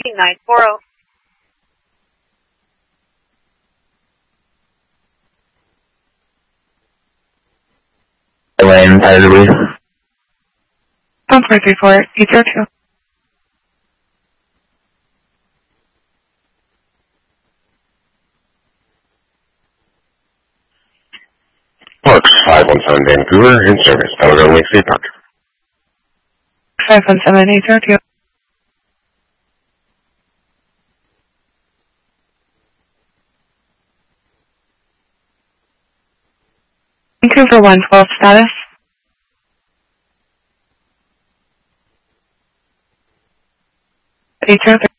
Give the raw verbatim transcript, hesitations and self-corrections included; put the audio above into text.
nine four zero. Elaine, Tyler Lee. one four three four eight zero two. Parks, five one seven Vancouver, in service. Telegram Lake State Park. five one seven eight zero two. Vancouver one twelve status. eight zero three.